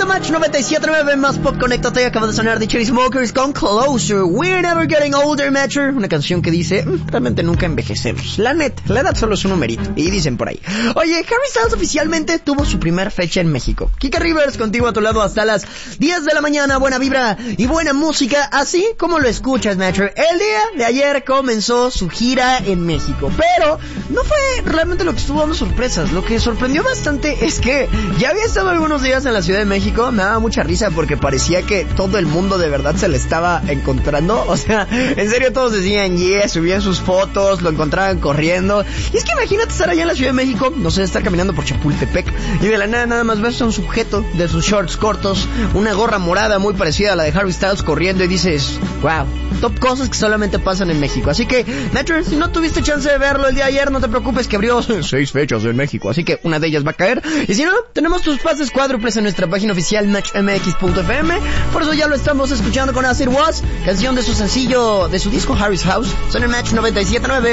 Match 97.9 más pop, conéctate. Acaba de sonar The Chainsmokers con Closer. We're never getting older, Matcher. Una canción que dice, realmente nunca envejecemos. La neta, la edad solo es un numerito. Y dicen por ahí. Oye, Harry Styles oficialmente tuvo su primera fecha en México. Kika Rivers contigo a tu lado hasta las 10 de la mañana. Buena vibra y buena música, así como lo escuchas, Matcher. El día de ayer comenzó su gira en México. Pero no fue realmente lo que estuvo dando sorpresas. Lo que sorprendió bastante es que ya había estado algunos días en la Ciudad de México. Me daba mucha risa porque parecía que todo el mundo de verdad se le estaba encontrando. O sea, en serio todos decían yeah, subían sus fotos, lo encontraban corriendo. Y es que imagínate estar allá en la Ciudad de México, no sé, estar caminando por Chapultepec y de la nada más ves a un sujeto de sus shorts cortos, una gorra morada muy parecida a la de Harry Styles corriendo y dices, wow, top cosas que solamente pasan en México. Así que, Metro, si no tuviste chance de verlo el día de ayer, no te preocupes que abrió 6 fechas en México, así que una de ellas va a caer. Y si no, tenemos tus pases cuádruples en nuestra página oficial matchmx.fm. Por eso ya lo estamos escuchando con As It Was, canción de su sencillo, de su disco Harry's House. Son el Match 97.9.